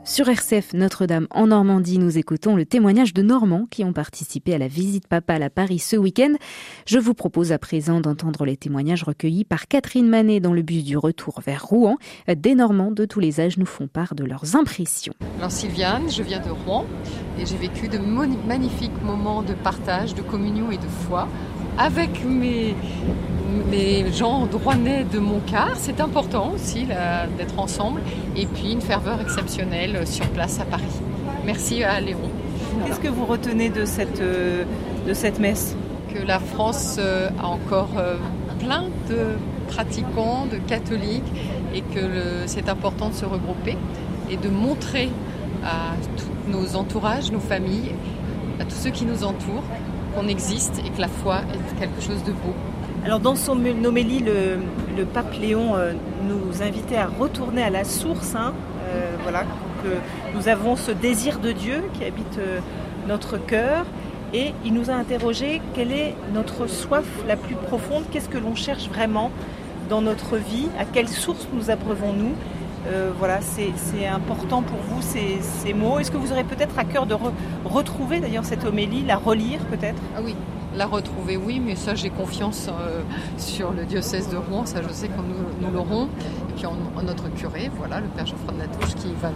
Sur RCF Notre-Dame en Normandie, nous écoutons le témoignage de Normands qui ont participé à la visite papale à Paris ce week-end. Je vous propose à présent d'entendre les témoignages recueillis par Catherine Manet dans le bus du retour vers Rouen. Des Normands de tous les âges nous font part de leurs impressions. Alors Sylviane, je viens de Rouen et j'ai vécu de magnifiques moments de partage, de communion et de foi avec mes gens rouennais de mon quart. C'est important aussi là, d'être ensemble. Et puis une ferveur exceptionnelle sur place à Paris. Merci à Léon. Qu'est-ce que vous retenez de cette messe ? Que la France a encore plein de pratiquants, de catholiques, et que c'est important de se regrouper et de montrer à tous nos entourages, nos familles, à tous ceux qui nous entourent, qu'on existe et que la foi est quelque chose de beau. Alors dans son homélie, le pape Léon nous invitait à retourner à la source, que nous avons ce désir de Dieu qui habite notre cœur, et il nous a interrogé quelle est notre soif la plus profonde, qu'est-ce que l'on cherche vraiment dans notre vie, à quelle source nous abreuvons-nous. C'est important pour vous ces mots. Est-ce que vous aurez peut-être à cœur de retrouver d'ailleurs cette homélie, la relire peut-être ? Ah oui, la retrouver, oui, mais ça j'ai confiance sur le diocèse de Rouen, ça je sais que nous l'aurons. Et puis en notre curé, voilà, le père Geoffroy de Latouche qui va